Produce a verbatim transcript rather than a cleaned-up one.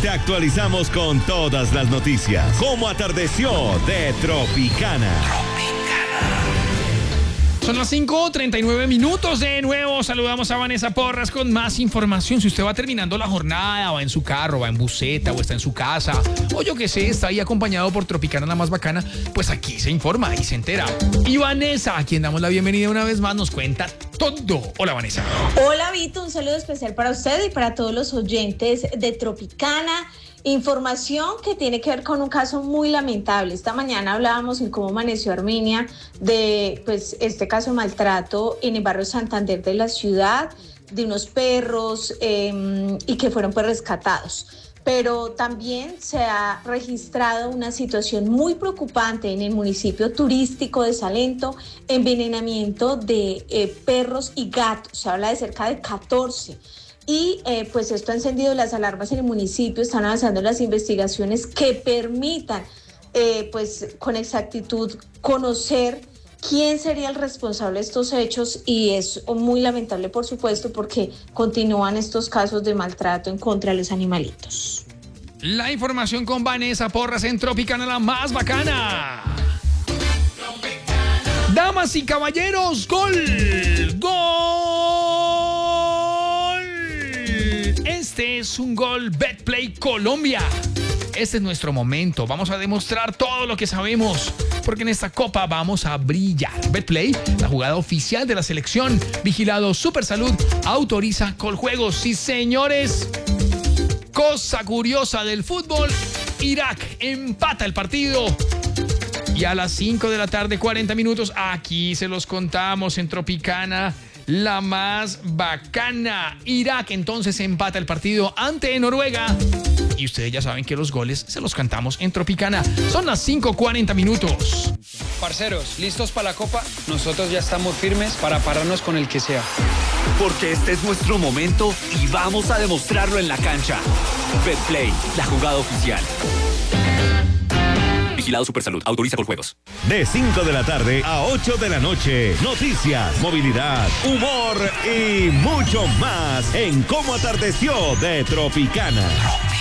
te actualizamos con todas las noticias. Cómo atardeció de Tropicana. Son las cinco treinta y nueve minutos de nuevo. Saludamos a Vanessa Porras con más información. Si usted va terminando la jornada, va en su carro, va en buseta o está en su casa, o yo que sé, está ahí acompañado por Tropicana, la más bacana, pues aquí se informa y se entera. Y Vanessa, a quien damos la bienvenida una vez más, nos cuenta todo. Hola, Vanessa. Hola, Vito. Un saludo especial para usted y para todos los oyentes de Tropicana. Información que tiene que ver con un caso muy lamentable. Esta mañana hablábamos en cómo amaneció Armenia de pues este caso de maltrato en el barrio Santander de la ciudad, de unos perros eh, y que fueron pues rescatados. Pero también se ha registrado una situación muy preocupante en el municipio turístico de Salento, envenenamiento de eh, perros y gatos. Se habla de cerca de catorce. Y eh, pues esto ha encendido las alarmas en el municipio. Están avanzando las investigaciones que permitan eh, pues con exactitud conocer quién sería el responsable de estos hechos, y es muy lamentable, por supuesto, porque continúan estos casos de maltrato en contra de los animalitos. La información con Vanessa Porras en Tropicana, la más bacana. Damas y caballeros, gol, gol. Este es un gol Betplay Colombia. Este es nuestro momento. Vamos a demostrar todo lo que sabemos, porque en esta copa vamos a brillar. Betplay, la jugada oficial de la selección. Vigilado Supersalud, autoriza Coljuegos. Sí, señores. Cosa curiosa del fútbol, Irak empata el partido. Y a las cinco de la tarde, cuarenta minutos, aquí se los contamos en Tropicana, la más bacana. Irak entonces empata el partido ante Noruega. Y ustedes ya saben que los goles se los cantamos en Tropicana. Son las cinco cuarenta minutos. Parceros, ¿listos para la copa? Nosotros ya estamos firmes para pararnos con el que sea. Porque este es nuestro momento y vamos a demostrarlo en la cancha. Betplay, la jugada oficial. Vigilado Supersalud, autoriza Coljuegos. De cinco de la tarde a ocho de la noche, noticias, movilidad, humor y mucho más en Cómo atardeció de Tropicana.